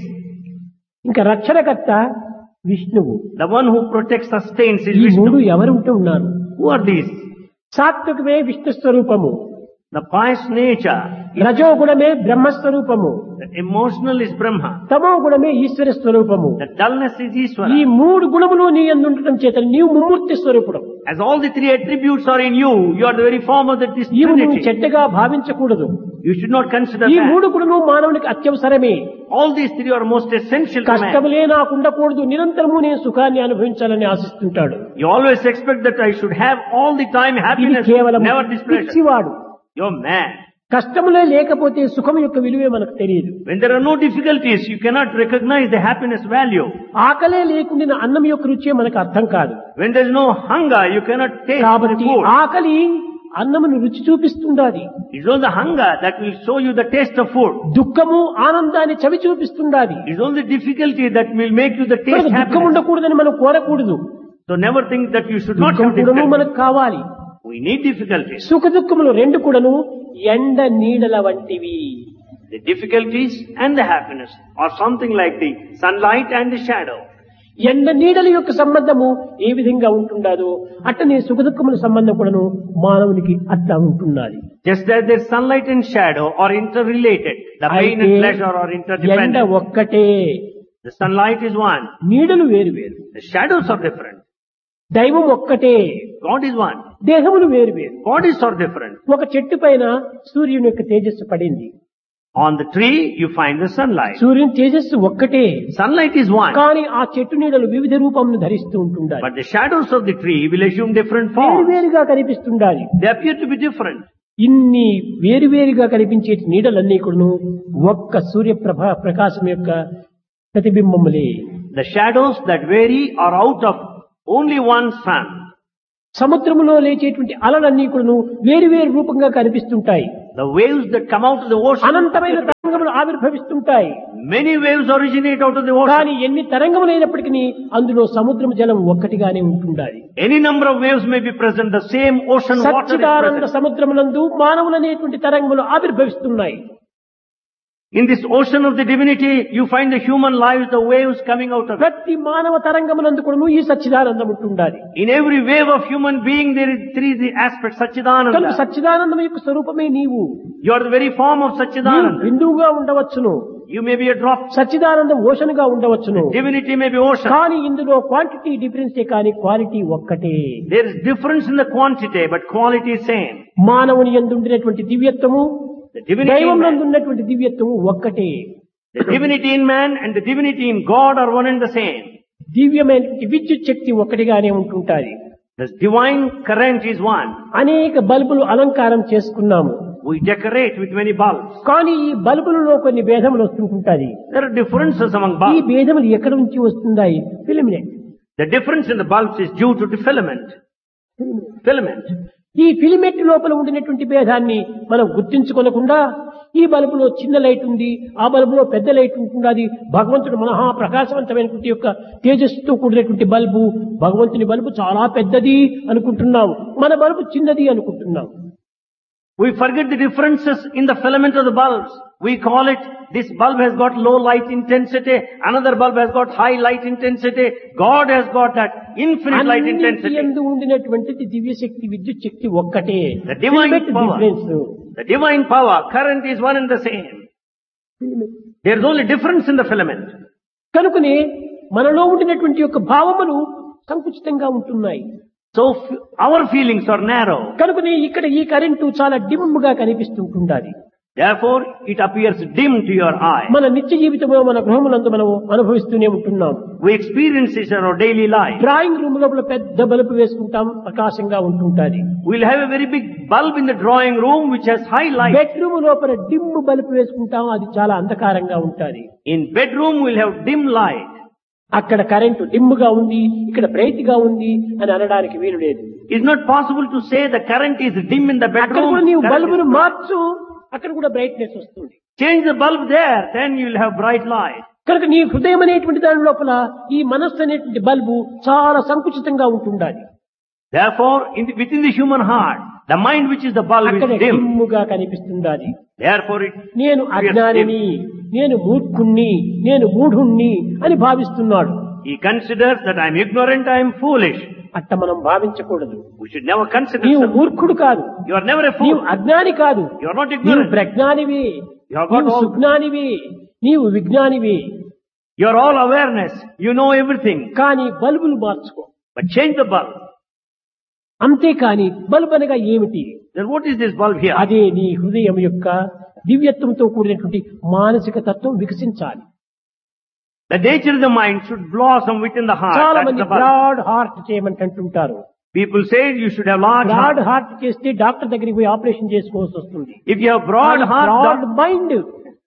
ఇంకా రక్షణకర్త విష్ణువు. The one who protects, sustains is ఈ మూడు Vishnu. ఎవరు ఉంటూ ఉన్నారు? Who are these? సాత్వికమే విష్ణు స్వరూపము, The pious nature. రజోగుణమే బ్రహ్మస్వరూపము, The emotional is Brahma. తమో గుణమే ఈశ్వర స్వరూపము. The dullness is ఈ Ishvara. మూడు గుణములు నీ యందు ఉండటం చేత నీవు ముమ్మూర్తి స్వరూపుడు. As all the three attributes are in you, you are the very form of this ఇవి నువ్వు trinity. చెడ్డగా భావించకూడదు. You should not consider ఈ that. మూడు గుణము మానవునికి అత్యవసరమే. All these three are most essential to man. కష్టములే నాకు ఉండకూడదు, నిరంతరము నేను సుఖాన్ని అనుభవించాలని ఆశిస్తుంటాడు. You always expect that I should have all the time ఇది happiness, కేవలం never displeasure. పిచ్చివాడు. You're mad. కష్టములే లేకపోతే సుఖం యొక్క విలువే మనకు తెలియదు. When there are no difficulties, you cannot recognize the happiness value. ఆకలే లేకుండా అన్నం యొక్క రుచే మనకు అర్థం కాదు. When there is no hunger, you cannot taste the కాబట్టి food. ఆకలి అన్నమును రుచి చూపిస్తుండాలి. It's only the hunger that will show you the taste of food. దుఃఖము ఆనందాన్ని చవి చూపిస్తుండాలి. It's only the difficulty that will make you the taste మనకు దుఃఖం happiness. ఉండకూడదని మనం కోరకూడదు. So never think that you should not దుఃఖం have కూడాను difficulties. మనకు కావాలి. We need difficulties. సుఖ దుఃఖములు రెండు కూడాను ఎండ నీడల వంటివి. The difficulties and the happiness are something like the sunlight and the shadow. ఎండ నీడల యొక్క సంబంధము ఏ విధంగా ఉంటుండదో అట్టనే సుఖ దుఃఖముల సంబంధం కూడాను మానవునికి అట్లా ఉంటున్నది. Just as their sunlight and shadow are interrelated, the pain and pleasure are ఎండ interdependent. ఒక్కటే, The sunlight is one, నీడలు వేరు వేరు. the shadows are different. దైవం ఒక్కటే, God is one, దేహములు వేరు వేరు. bodies are different. ఒక చెట్టు పైన సూర్యుని యొక్క తేజస్సు పడింది. On the tree, you find the sunlight. సూర్యుని తేజస్సు ఒక్కటే, Sunlight is one, కానీ ఆ చెట్టు నీడలు వివిధ రూపంను ధరిస్తూ ఉంటుండాలి. but the shadows of the tree will assume different వేరు forms. వేరుగా కనిపిస్తుండాలి. They appear to be different. ఇన్ని వేరువేరుగా కనిపించే నీడలన్నీ కూడాను ఒక్క సూర్యప్రభ ప్రకాశం యొక్క ప్రతిబింబములే. The shadows that vary are out of only one sun. సముద్రములో లేచేటువంటి అలలన్నీ కూడాను వేరు వేరు రూపంగా కనిపిస్తుంటాయి. The waves that come out of the ocean, అనంతమైన తరంగములు ఆవిర్భవిస్తుంటాయి. many waves originate out of the ocean. కానీ ఎన్ని తరంగములైనప్పటికీ అందులో సముద్రం జలం ఒక్కటిగానే ఉంటుండాలి. Any number of waves may be present, the same ocean water is Sachchidananda present. సముద్రమునందు మానవులనేటువంటి తరంగములు ఆవిర్భవిస్తున్నాయి. In this ocean of the divinity, you find the human lives, the waves coming out of it. ప్రతి మానవ తరంగమునందు కూడాను ఈ సచ్చిదానందం ఉంటుండాలి. In every wave of human being, there is three aspects, కనుక Satchidananda. సచ్చిదానందం యొక్క స్వరూపమే నీవు. You are the very form of నీవు Satchidananda. బిందువుగా ఉండవచ్చును, You may be a drop. సచ్చిదానందం ocean గా ఉండవచ్చును. Divinity may be ocean. కానీ ఇందులో క్వాంటిటీ డిఫరెన్సే కానీ క్వాలిటీ ఒక్కటే. There is difference in the quantity, but quality is same. మానవుని యందు ఉండినటువంటి దివ్యత్వము The divinity in దైవం man, నందు ఉన్నటువంటి దివ్యత్వము ఒక్కటే. the divinity in man and the divinity in God are one and the same. దివ్యమైనటువంటి విద్యుత్ శక్తి ఒక్కటిగానే ఉంటుంటాది. The divine current is one. అనేక బల్బులు అలంకారం చేసుకున్నాము. We decorate with many bulbs. కానీ ఈ బల్బులలో కొన్ని భేదములు వస్తుంటాయి. There are differences among ఈ bulbs. భేదములు ఎక్కడి నుంచి వస్తున్నాయి? Filament. The difference in the bulbs is due to the filament. Filament. ఈ ఫిలమెంట్ లోపల ఉండినటువంటి భేదాన్ని మనం గుర్తించుకోనకుండా ఈ బల్బులో చిన్న లైట్ ఉంది, ఆ బల్బులో పెద్ద లైట్ ఉంటుంది, అది భగవంతుడు మహా ప్రకాశవంతమైనటువంటి యొక్క తేజస్సుతో కూడినటువంటి బల్బు, భగవంతుని బల్బు చాలా పెద్దది అనుకుంటున్నాం, మన బల్బు చిన్నది అనుకుంటున్నాం. We forget the differences in the filament of the bulbs. We call it, this bulb has got low light intensity, another bulb has got high light intensity, God has got that infinite light అన్నింటి intensity. యందు ఉండినటువంటిది దివ్య శక్తి, విద్యుత్ శక్తి ఒక్కటే. The divine Filament power. difference. The divine power, current is one and the same. There is only difference in the filament. కనుకనే మనలో ఉండినటువంటి యొక్క భావములు సంకుచితంగా ఉంటున్నాయి. So our feelings are narrow. కనుకనే ఇక్కడ ఈ కరెంటు చాలా డిమ్ గా కనిపిస్తుంటుండాలి. Therefore, it appears dim to your eye. మన నిత్య జీవితంలో మన గృహములందు మనం అనుభవిస్తూనే ఉంటున్నాం. We experience it in our daily life. Drawing room లోపల పెద్ద బల్బు వేసుకుంటాం, ప్రకాశంగా ఉంటుంటాది. We'll have a very big bulb in the drawing room which has high light. Bedroom లోపల డిమ్ బల్బు వేసుకుంటాం, అది చాలా అంధకారంగా ఉంటాది. In bedroom, we'll have dim light. అక్కడ కరెంటు డిమ్ గా ఉంది, ఇక్కడ బ్రైట్ గా ఉంది అని అనడానికి వీలు లేదు. It's not possible to say the current is dim in the అక్కడ కూడా bedroom. నీవు current బల్బును is bright. మార్చు, అక్కడ కూడా బ్రైట్నెస్ వస్తుంది. Change the bulb there, then you'll have bright light. కనుక నీ హృదయం అనేటువంటి దాని లోపల ఈ మనస్సు అనేటువంటి బల్బు చాలా సంకుచితంగా ఉంటుండాలి. Therefore, within the human heart, the mind which is the bulb అక్కడ is dim. డిమ్ముగా కనిపిస్తుండాలి. Therefore, నేను అజ్ఞానిని, నేను మూర్ఖుణ్ణి, నేను మూఢుణ్ణి అని భావిస్తున్నాడు. he considers that I am ignorant, I am foolish. అట్ట మనం భావించకూడదు. We should never consider నీవు so. మూర్ఖుడు కాదు, You are never a నీవు fool. అజ్ఞాని కాదు, You are not నీవు ignorant. ప్రజ్ఞానివి, You have got నీవు all. సుజ్ఞానివి, నీవు విజ్ఞానివి. You are all awareness. You know everything. కానీ బల్బులు మార్చుకో. But change the bulb. అంతేకాని బల్బు అనగా ఏమిటి? Then what is this bulb here? అదే నీ హృదయం యొక్క దివ్యత్వంతో కూడినటువంటి మానసిక తత్వం వికసించాలి. The nature of the mind should blossom within the heart. చాలా That's మంది the bulb. Broad heart చేయమంటుంటారు. People say you should have large broad heart. Heart చేస్తే డాక్టర్ దగ్గరికి పోయి ఆపరేషన్ చేసుకోవాల్సి వస్తుంది. If you have broad heart, broad mind,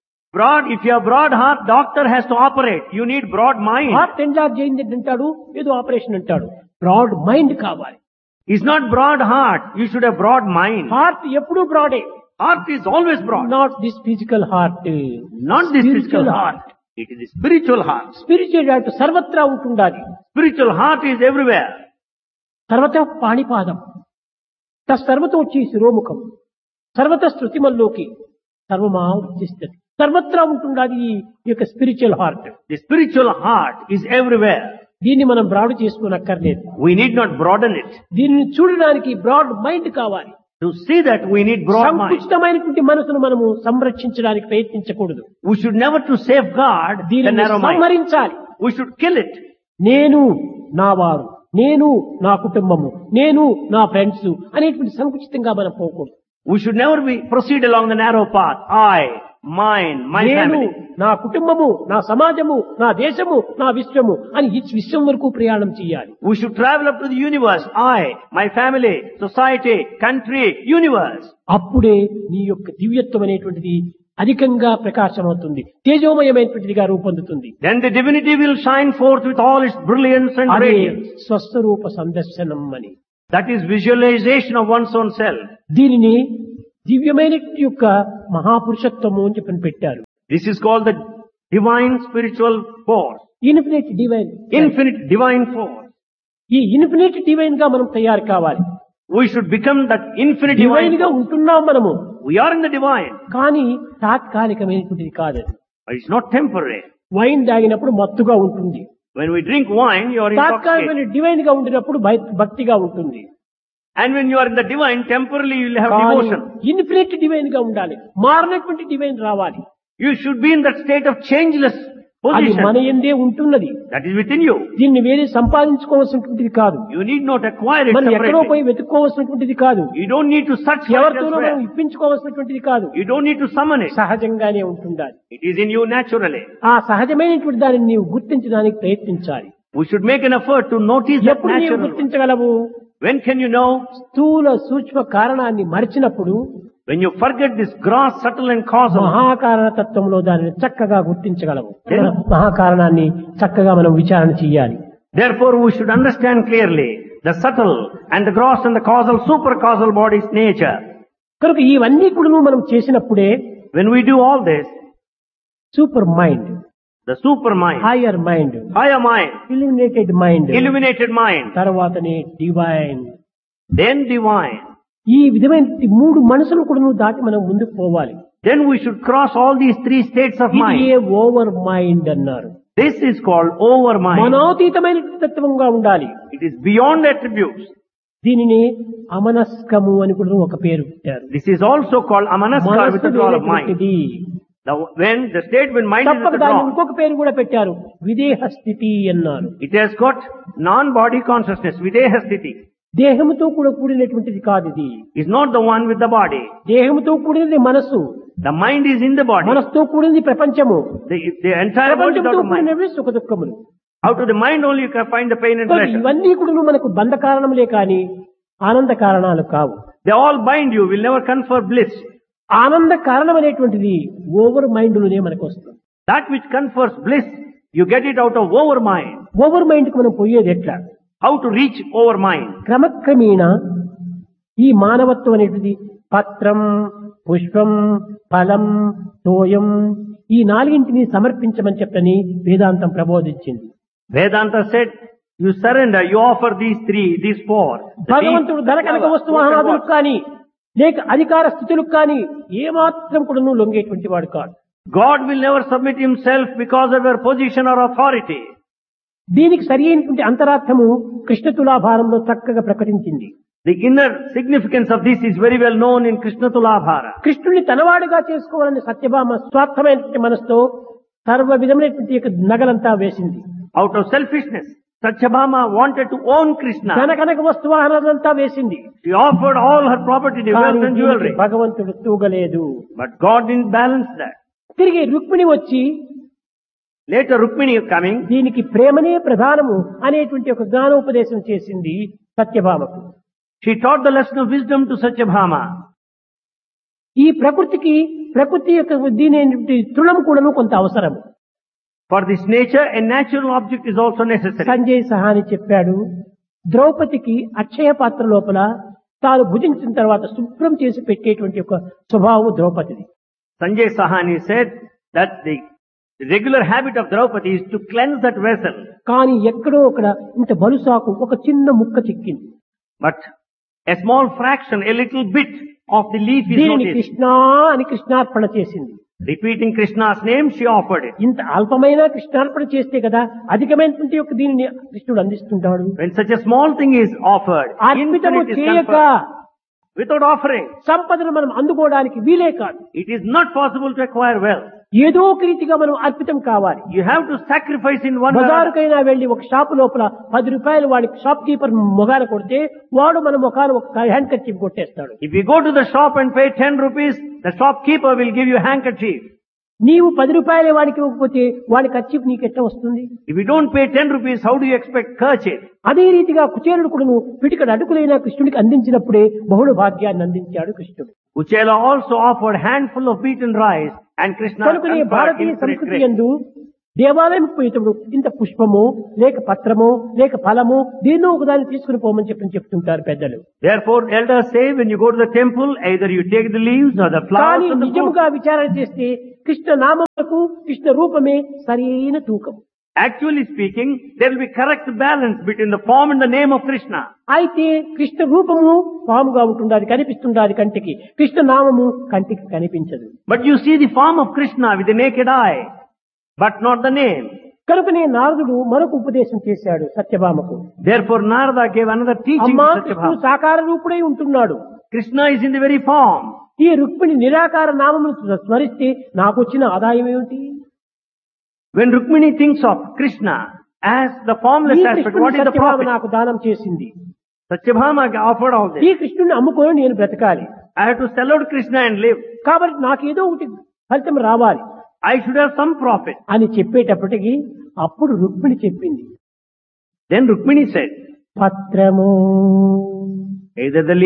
if you have broad heart, doctor has to operate. You need broad mind. Heart ఎంలార్జ్ అయింది అంటాడు, ఏదో ఆపరేషన్ అంటాడు. బ్రాడ్ మైండ్ కావాలి. It's not broad heart. You should have broad mind. Heart ఎప్పుడూ బ్రాడే. Heart is always broad. Not this physical heart, Not this spiritual physical heart. It is the spiritual heart. Spiritual heart సర్వత్రా ఉంటుండాలి. Spiritual heart is everywhere. సర్వత పాణిపాదం, తత్సర్వతో వచ్చి శిరోముఖం, సర్వత శృతిమల్లోకి సర్వమా ఉచ్చిస్తుంది. సర్వత్రా ఉంటుండాలి ఈ యొక్క spiritual heart. The spiritual heart is everywhere. దీన్ని మనం broad చేసుకోనక్కర్లేదు. We need not broaden it. దీనిని చూడడానికి బ్రాడ్ మైండ్ కావాలి. To see that, we need broad mind. సంకుచితమైనటువంటి మనసును మనము సంరక్షించడానికి ప్రయత్నించకూడదు. We should never to safeguard the దీనిని narrow mind. సంహరించాలి. We should kill it. నేను నా వారు, నేను నా కుటుంబము, నేను నా ఫ్రెండ్స్ అనేటువంటి సంకుచితంగా మనం పోకూడదు. We should never proceed along the narrow path. I, mine, my నేను family. నా కుటుంబము, నా సమాజము, నా దేశము, నా విశ్వము అని ఈ విశ్వం వరకు ప్రయాణం చేయాలి. We should travel up to the universe. I, my family, society, country, universe. అప్పుడే నీ యొక్క దివ్యత్వం అనేటువంటిది అధికంగా ప్రకాశమవుతుంది, తేజోమయమైనటువంటిదిగా రూపొందుతుంది. Then the divinity will shine forth with all its brilliance and అదే radiance. స్వస్వరూప సందర్శనం అని. That is visualization of one's own self. దీనిని దివ్యమైన యొక్క మహాపురుషత్వము అని చెప్పని పెట్టారు. This is called the divine spiritual force. Infinite divine. Infinite divine force. ఈ ఇన్ఫినిట్ డివైన్ గా మనం తయారు కావాలి. We should become that infinite divine divine గా force. ఉంటున్నాం మనము. We are in the divine. కానీ తాత్కాలికమైనటువంటిది కాదు. But it's not temporary. Wine తాగినప్పుడు మత్తుగా ఉంటుంది. When we drink wine, you are intoxicated. తాత్కాలికమైన డివైన్ గా ఉండినప్పుడు భక్తిగా ఉంటుంది. And when you are in the divine, temporarily you will have devotion. Infinite divine గా ఉండాలి. మారినటువంటి డివైన్ రావాలి. You should be in that state of changeless అది మన position. యందే ఉంటున్నది. That is within you. దీన్ని వేరే సంపాదించుకోవాల్సినటువంటిది కాదు. You need not acquire it మనం ఎక్కడో separately. పోయి వెతుక్కోవాల్సినటువంటిది కాదు. You don't need to search for it ఎవరితోనో మనం elsewhere. ఇప్పించుకోవాల్సినటువంటిది కాదు. You don't need to summon it. సహజంగానే ఉంటుండాలి. It is in you naturally. ఆ సహజమైనటువంటి దానిని నీవు గుర్తించడానికి ప్రయత్నించాలి. We should make an effort to notice that ఎప్పుడు నీవు natural. గుర్తించగలవు? When can you know? స్థూల సూక్ష్మ కారణాన్ని మరిచినప్పుడు When you forget this gross, subtle and causal. మహాకారణ తత్వంలో దానిని చక్కగా గుర్తించగలవు. మహాకారణాన్ని చక్కగా మనం విచారణ చెయ్యాలి. Therefore, we should understand clearly the subtle and the gross and the causal, super causal body's nature. కనుక ఇవన్నీ కూడా మనం చేసినప్పుడే When we do all this, super mind, the super mind, hire mind, higher mind, illuminated mind, illuminated mind, తర్వాతనే డివైన్, then divine. ఈ విధమైన మూడు మనసులు కూడా దాటి మనం ముందుకు పోవాలి. Then we should cross all these three states of ఇది mind. ఓవర్ మైండ్ అన్నారు. This is called over mind. మనోతీతమైన తత్వంగా ఉండాలి. It is beyond attributes. దీనిని అమనస్కము అని కూడా ఒక పేరు పెట్టారు. This is also called amanaskar with the control of mind. When the state when mind is తప్పక at the దాన్ని draw, ఇంకొక పేరు కూడా పెట్టారు, విదేహ స్థితి అన్నారు. it has got non-body consciousness, videha sthiti. దేహముతో కూడా కూడినటువంటిది కాదు ఇది. Is not the one with the body. దేహముతో కూడినది మనసు, The mind is in the body. మనసుతో కూడినది ప్రపంచము, The entire body is ప్రపంచంతో out of mind. కూడినవి సుఖ దుఃఖములు. Out of the mind only you can find the pain and కనుక pleasure. ఇవన్నీ కూడా మనకు బంధ కారణములే కాని ఆనంద కారణాలు కావు. They all bind you, will never confer bliss. ఆనంద కారణం అనేటువంటిది ఓవర్ మైండ్ లోనే మనకు వస్తుంది. That which confers bliss, you get it out of over mind. Over mind కి మనం పోయేది ఎట్లా? How to reach over mind? క్రమక్రమేణ ఈ మానవత్వం అనేటిది పత్రం, పుష్పం, ఫలం, తోయం ఈ నాలుగింటిని సమర్పించమని చెప్పని వేదాంతం ప్రబోధించింది. Vedanta said, you surrender, you offer these three, these four. భగవంతుడు ధన కనక వస్తు వాహనాదులకు కానీ లేక అధికార స్థితులకు కానీ ఏమాత్రం కూడా నువ్వు లొంగేటువంటి వాడు కాదు. God will never submit himself because of your position or authority. దీనికి సరి అయినటువంటి అంతరార్థము కృష్ణ తులాభారంలో చక్కగా ప్రకటించింది. The inner significance of this is very well known in Krishna Tulabhara. కృష్ణుని తనవాడుగా చేసుకోవాలని సత్యభామ స్వార్థమైనటువంటి మనసుతో సర్వ విధమైనటువంటి యొక్క నగలంతా వేసింది. Out of selfishness, Satyabhama wanted to own Krishna. ధన కనక వస్తు వాహనాలంతా వేసింది. She offered all her property, the wealth and jewelry. భగవంతుడు తూగలేదు. But God didn't balance that. తిరిగి రుక్మిణి వచ్చి Later Rukmini coming, దీనికి ప్రేమనే ప్రధానము అనేటువంటి ఒక జ్ఞానోపదేశం చేసింది సత్యభామకు. she taught the lesson of wisdom to Satyabhama. ఈ ప్రకృతి యొక్క దీని తృణం కూడాను కొంత అవసరము. For this nature, a natural object is also necessary. Sanjay Sahani చెప్పాడు, ద్రౌపదికి అక్షయ పాత్ర లోపల తాను భుజించిన తర్వాత శుభ్రం చేసి పెట్టేటువంటి ఒక స్వభావం ద్రౌపదిది. Sanjay Sahani said that the regular habit of Draupadi is to cleanse that vessel. కానీ ఎక్కడో అక్కడ ఇంత బలుసాకు ఒక చిన్న ముక్క చిక్కింది. But a small fraction, a little bit of the leaf is దీనిని noticed. కృష్ణ అని కృష్ణార్పణ చేసింది. Repeating Krishna's name, she offered it. ఇంత అల్పమైన కృష్ణార్పణ చేస్తే కదా అధికమైనటువంటి యొక్క దీనిని కృష్ణుడు అందిస్తుంటాడు. When such a small thing is offered, అర్పితము infinite is చేయక conferred. Without offering, సంపదను మనం అందుకోవడానికి వీలే కాదు. it is not possible to acquire wealth. ఏదో ఒక రీతిగా మనం అర్పితం కావాలి. You have to sacrifice in one way. బజారుకైనా వెళ్లి ఒక షాపు లోపల 10 రూపాయలు వాడికి షాప్ కీపర్ మొగాన కొడితే వాడు మన ముఖాన ఒక hand kerchief కొట్టేస్తాడు. If you go to the shop and pay 10 rupees, the shopkeeper will give you handkerchief. నీవు 10 రూపాయలే వాడికి ఇవ్వకపోతే వాడి కర్చీఫ్ నీకు ఎట్లా వస్తుంది? If you don't pay 10 rupees, how do you expect kerchief? అదే రీతిగా కుచేలుడు కూడా పిటికడు అడుగులైన కృష్ణుడికి అందించినప్పుడే బహుళ భాగ్యాన్ని అందించాడు కృష్ణుడు. Uchela also offered handful of beaten rice and Krishna కనుకనే conferred భారతీయ infinite సంస్కృతి grace. యందు దేవాలయం పోయేటప్పుడు ఇంత పుష్పము లేక పత్రము లేక ఫలము దీన్నో ఒకదాన్ని తీసుకుని పోమని చెప్తుంటారు పెద్దలు. Therefore, elders say when you go to the temple, either you take the leaves or the flowers కానీ or the fruit. నిజముగా విచారణ చేస్తే కృష్ణ నామములకు కృష్ణ రూపమే సరైన తూకం. Actually speaking, there will be correct balance between the form and the name of Krishna. అయితే కృష్ణ రూపము పాముగా ఉంటుండాలి, కనిపిస్తుండాలి కంటికి. కృష్ణ నామము కంటికి కనిపించదు. But you see the form of Krishna with the naked eye, but not the name. కనుకనే నారదుడు మరొక ఉపదేశం చేశాడు సత్యభామకు. Therefore, Narada gave another teaching అమ్మా, to కృష్ణుడు Satyabhama. సాకార రూపుడై ఉంటున్నాడు. Krishna is in the very form. ఈ రుక్మిణి నిరాకార నామమును స్మరిస్తే నాకు వచ్చిన ఆదాయం ఏమిటి? When Rukmini thinks of Krishna as the formless ఈ aspect, కృష్ణుడు what is the Satyabhama profit? నాకు దానం చేసింది. Satyabhama offered all ఈ this. కృష్ణుడిని అమ్ముకొని నేను బ్రతకాలి. I have to sell out Krishna and live. కాబట్టి నాకేదో ఒకటి ఫలితం రావాలి I should have some profit. అని చెప్పేటప్పటికి అప్పుడు రుక్మిణి చెప్పింది, Then Rukmini said, పత్రము either the